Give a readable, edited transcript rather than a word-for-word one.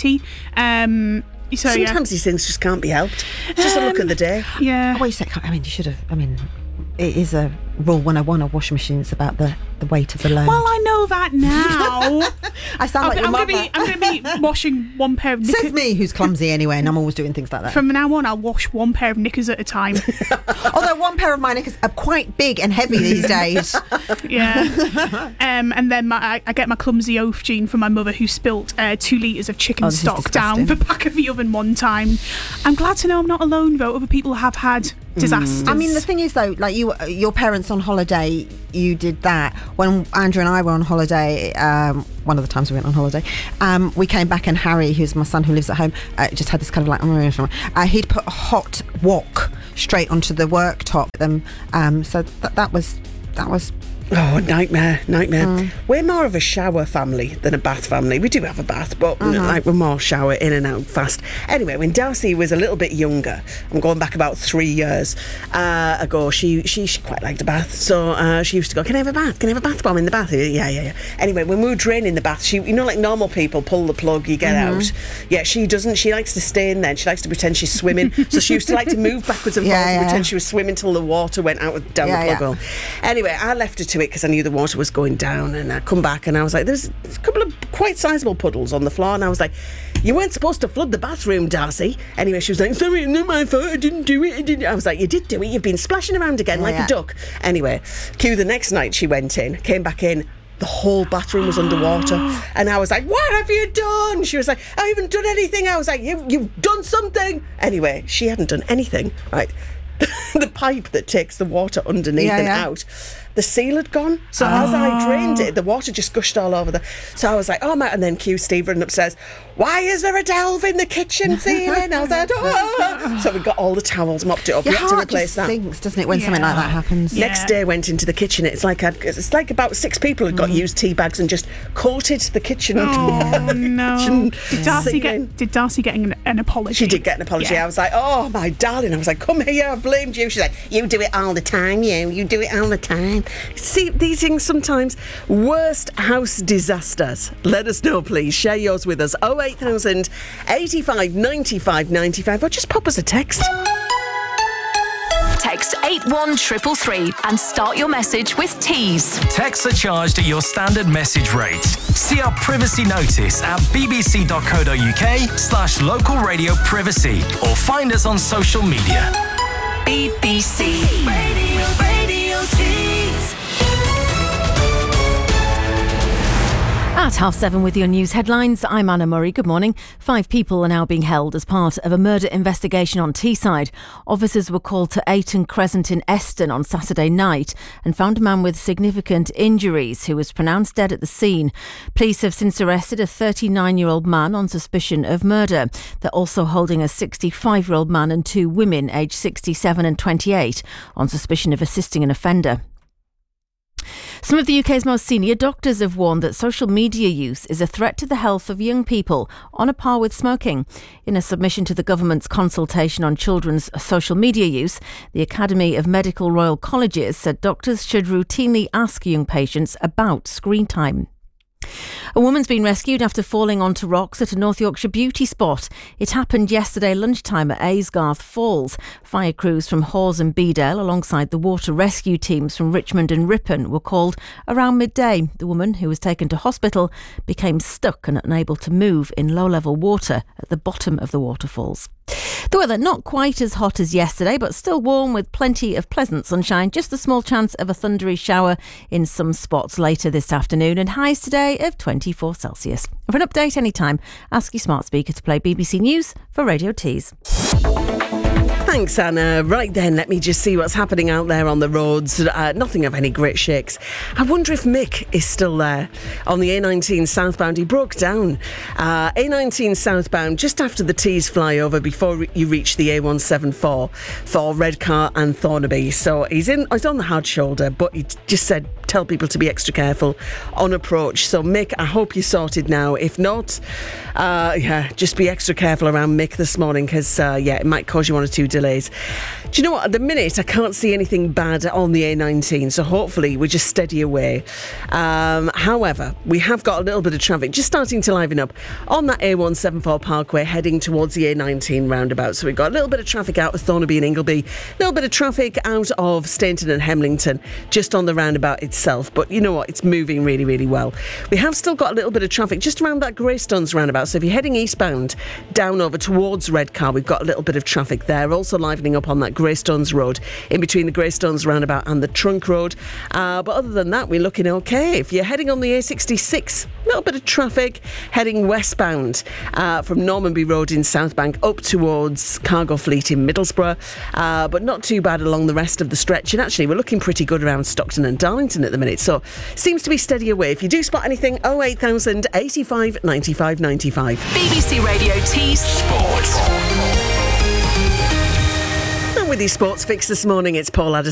beauty. Sometimes these things just can't be helped. It's just a look of the day. Yeah. Well, you said, I mean, you should have. I mean, it is a rule 101 of washing machines about the weight of the load. Well, I know that now. I sound like your mother. I'm going to be washing one pair of knickers. Says me, who's clumsy anyway, and I'm always doing things like that. From now on, I'll wash one pair of knickers at a time. Although one pair of my knickers are quite big and heavy these days. Yeah. And then I get my clumsy oaf gene from my mother, who spilt 2 litres of chicken stock down the back of the oven one time. I'm glad to know I'm not alone, though. Other people have had disasters. I mean, the thing is, though, like your parents on holiday, you did that. When Andrew and I were on holiday, one of the times we went on holiday, we came back and Harry, who's my son who lives at home, just had this kind of like, he'd put a hot wok straight onto the worktop. So that was. Oh, nightmare. We're more of a shower family than a bath family. We do have a bath, but we're more shower in and out fast. Anyway, when Darcy was a little bit younger, I'm going back about 3 years ago, she quite liked a bath. So she used to go, can I have a bath? Can I have a bath bomb in the bath? Yeah. Anyway, when we were draining the bath, she, like normal people, pull the plug, you get out. Yeah, she doesn't. She likes to stay in there. She likes to pretend she's swimming. So she used to like to move backwards and forwards and pretend she was swimming till the water went out down the plug hole. Anyway, I left her to it because I knew the water was going down, and I come back and I was like, there's a couple of quite sizable puddles on the floor, and I was like, you weren't supposed to flood the bathroom, Darcy. Anyway, she was like, sorry, not my fault, I didn't do it. I was like, you did do it, you've been splashing around again like a duck. Anyway, cue the next night she went in, came back in, the whole bathroom was underwater, and I was like, what have you done? She was like, I haven't done anything. I was like, you've done something. Anyway, she hadn't done anything, right? The pipe that takes the water underneath and out, the seal had gone. So as I drained it, the water just gushed all over so I was like, oh my, and then cue Steve running upstairs, why is there a delve in the kitchen ceiling? I was like, so we got all the towels, mopped it up. Your we had to heart replace just that. sinks, doesn't it, when something like that happens? Next day went into the kitchen. It's like about 6 people had got used tea bags and just coated the kitchen. Oh no! Did Darcy get an apology? She did get an apology. I was like, oh my darling. I was like, come here, I blamed you. She's like, you do it all the time. You do it all the time. See, these things sometimes. Worst house disasters. Let us know, please. Share yours with us. 08000 85 95 95, or just pop us a text. Text 81333 and start your message with Tees. Texts are charged at your standard message rate. See our privacy notice at bbc.co.uk/local radio privacy, or find us on social media. BBC Radio Tees. At 7:30 with your news headlines, I'm Anna Murray. Good morning. 5 people are now being held as part of a murder investigation on Teesside. Officers were called to Ayton Crescent in Eston on Saturday night and found a man with significant injuries who was pronounced dead at the scene. Police have since arrested a 39-year-old man on suspicion of murder. They're also holding a 65-year-old man and 2 women aged 67 and 28 on suspicion of assisting an offender. Some of the UK's most senior doctors have warned that social media use is a threat to the health of young people, on a par with smoking. In a submission to the government's consultation on children's social media use, the Academy of Medical Royal Colleges said doctors should routinely ask young patients about screen time. A woman's been rescued after falling onto rocks at a North Yorkshire beauty spot. It happened yesterday lunchtime at Aysgarth Falls. Fire crews from Hawes and Bedale, alongside the water rescue teams from Richmond and Ripon, were called around midday. The woman, who was taken to hospital, became stuck and unable to move in low-level water at the bottom of the waterfalls. The weather not quite as hot as yesterday, but still warm with plenty of pleasant sunshine. Just a small chance of a thundery shower in some spots later this afternoon, and highs today of 24 Celsius. For an update anytime, ask your smart speaker to play BBC News for Radio Tees. Thanks, Anna. Right then, let me just see what's happening out there on the roads. Nothing of any great shakes. I wonder if Mick is still there on the A19 southbound. He broke down. A19 southbound just after the Tees flyover before you reach the A174 for Redcar and Thornaby. So he's on the hard shoulder, but he just said tell people to be extra careful on approach. So Mick, I hope you're sorted now. If not, just be extra careful around Mick this morning, because it might cause you 1 or 2 delays. Do you know what? At the minute, I can't see anything bad on the A19, so hopefully we just steady away. However, we have got a little bit of traffic just starting to liven up on that A174 Parkway heading towards the A19 roundabout. So we've got a little bit of traffic out of Thornaby and Ingleby, a little bit of traffic out of Stainton and Hemlington, just on the roundabout itself. But you know what? It's moving really, really well. We have still got a little bit of traffic just around that Greystones roundabout. So if you're heading eastbound down over towards Redcar, we've got a little bit of traffic there. Also livening up on that Greystones road in between the Greystones roundabout and the Trunk Road. But other than that, we're looking okay. If you're heading on the A66, a little bit of traffic heading westbound from Normanby Road in Southbank up towards Cargo Fleet in Middlesbrough, but not too bad along the rest of the stretch. And actually, we're looking pretty good around Stockton and Darlington at the minute, so seems to be steady away. If you do spot anything, 08000 85 95 95. BBC Radio T Sport. And with your sports fix this morning, it's Paul Addison.